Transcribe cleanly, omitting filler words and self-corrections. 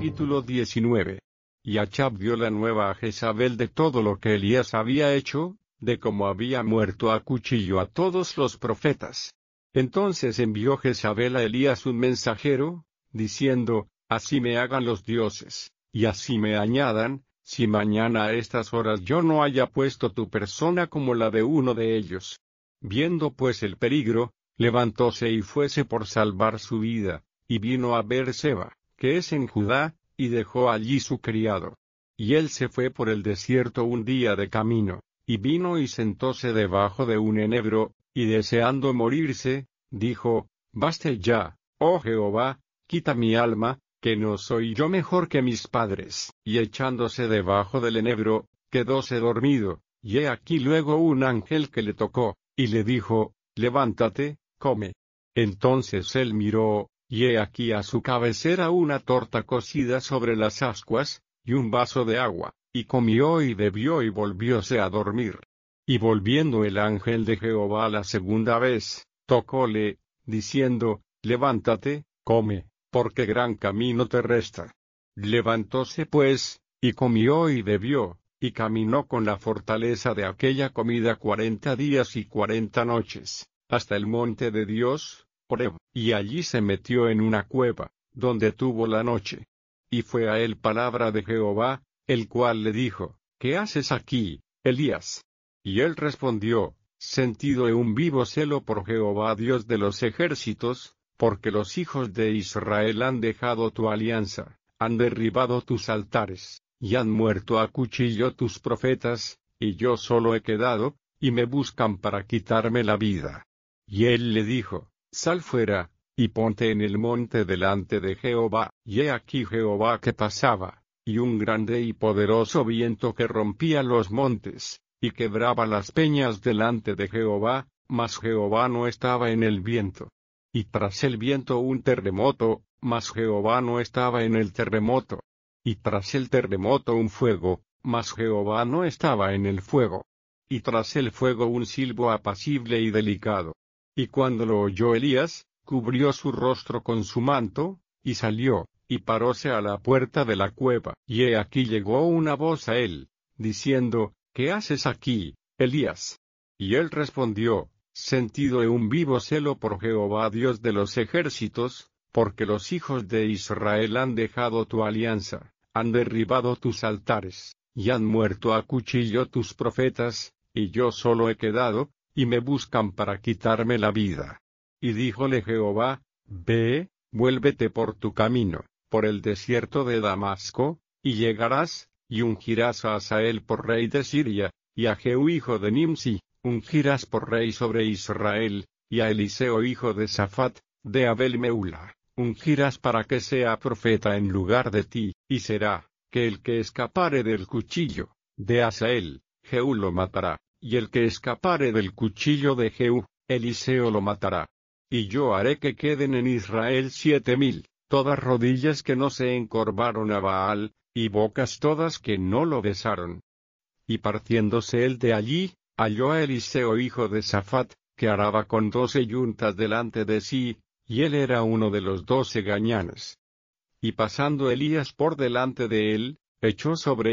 Capítulo 19. Y Achab dio la nueva a Jezabel de todo lo que Elías había hecho, de cómo había muerto a cuchillo a todos los profetas. Entonces envió Jezabel a Elías un mensajero, diciendo, así me hagan los dioses, y así me añadan, si mañana a estas horas yo no haya puesto tu persona como la de uno de ellos. Viendo pues el peligro, levantóse y fuese por salvar su vida, y vino a Beer-seba, que es en Judá, y dejó allí su criado. Y él se fue por el desierto un día de camino, y vino y sentóse debajo de un enebro, y deseando morirse, dijo, baste ya, oh Jehová, quita mi alma, que no soy yo mejor que mis padres. Y echándose debajo del enebro, quedóse dormido, y he aquí luego un ángel que le tocó, y le dijo, levántate, come. Entonces él miró, y he aquí a su cabecera una torta cocida sobre las ascuas, y un vaso de agua, y comió y bebió y volvióse a dormir. Y volviendo el ángel de Jehová la segunda vez, tocóle, diciendo, levántate, come, porque gran camino te resta. Levantóse pues, y comió y bebió, y caminó con la fortaleza de aquella comida 40 días y 40 noches, hasta el monte de Dios, Horeb, y allí se metió en una cueva, donde tuvo la noche. Y fue a él palabra de Jehová, el cual le dijo, ¿qué haces aquí, Elías? Y él respondió, sentido he un vivo celo por Jehová Dios de los ejércitos, porque los hijos de Israel han dejado tu alianza, han derribado tus altares, y han muerto a cuchillo tus profetas, y yo solo he quedado, y me buscan para quitarme la vida. Y él le dijo, sal fuera, y ponte en el monte delante de Jehová. Y he aquí Jehová que pasaba, y un grande y poderoso viento que rompía los montes, y quebraba las peñas delante de Jehová, mas Jehová no estaba en el viento. Y tras el viento un terremoto, mas Jehová no estaba en el terremoto. Y tras el terremoto un fuego, mas Jehová no estaba en el fuego. Y tras el fuego un silbo apacible y delicado. Y cuando lo oyó Elías, cubrió su rostro con su manto, y salió, y paróse a la puerta de la cueva. Y he aquí llegó una voz a él, diciendo, ¿qué haces aquí, Elías? Y él respondió, sentido he un vivo celo por Jehová Dios de los ejércitos, porque los hijos de Israel han dejado tu alianza, han derribado tus altares, y han muerto a cuchillo tus profetas, y yo solo he quedado, y me buscan para quitarme la vida. Y díjole Jehová, ve, vuélvete por tu camino, por el desierto de Damasco, y llegarás, y ungirás a Hazael por rey de Siria, y a Jehú hijo de Nimsi, ungirás por rey sobre Israel, y a Eliseo hijo de Safat, de Abel-Meula, ungirás para que sea profeta en lugar de ti, y será, que el que escapare del cuchillo de Hazael, Jehú lo matará, y el que escapare del cuchillo de Jehú, Eliseo lo matará. Y yo haré que queden en Israel 7000, todas rodillas que no se encorvaron a Baal, y bocas todas que no lo besaron. Y partiéndose él de allí, halló a Eliseo hijo de Safat, que araba con 12 yuntas delante de sí, y él era uno de los 12 gañanes. Y pasando Elías por delante de él, echó sobre